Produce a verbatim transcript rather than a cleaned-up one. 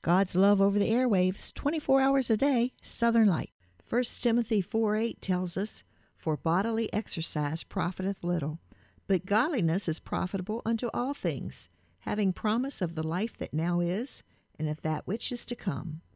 God's love over the airwaves, twenty-four hours a day, Southern Light. First Timothy four eight tells us, "For bodily exercise profiteth little, but godliness is profitable unto all things, having promise of the life that now is, and of that which is to come."